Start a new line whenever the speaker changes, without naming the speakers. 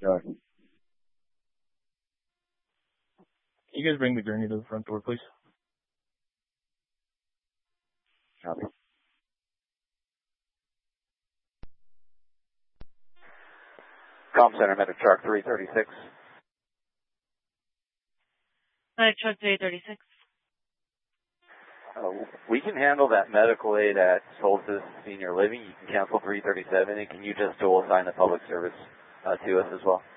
Sure.
Can you guys bring the gurney to the front door, please?
Copy.
Comm Center, Medic Truck 336.
Medic Truck 336.
We can handle that medical aid at Solstice Senior Living. You can cancel 337, and can you just dual assign the public service to us as well?